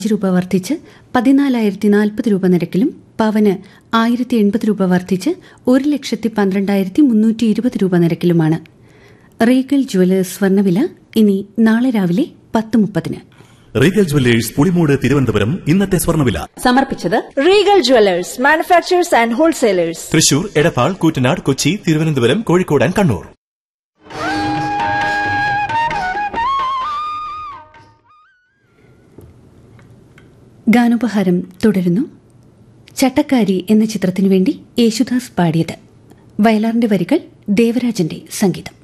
രൂപ വർദ്ധിച്ച് 14,040 നിരക്കിലും പവന് 1,080 രൂപ വർദ്ധിച്ച് 1,12,320 നിരക്കിലുമാണ്. റീഗൽ ജുവലേഴ്സ് സ്വർണ്ണവില ഇനി നാളെ രാവിലെ 10:30. റീഗൽ ജുവല്ലേഴ്സ് പുളിമൂട് തിരുവനന്തപുരം ഇന്നത്തെ സ്വർണ്ണവില സമർപ്പിച്ചത് Regal jewellers manufacturers and wholesalers, Thrissur, Edappal, Koottanad, Kochi, Thiruvananthapuram, Kozhikode and Kannur. ഗാനോപഹാരം തുടരുന്നു. ചട്ടക്കാരി എന്ന ചിത്രത്തിനു വേണ്ടി യേശുദാസ് പാടിയത്. വയലാറിന്റെ വരികൾ, ദേവരാജന്റെ സംഗീതം.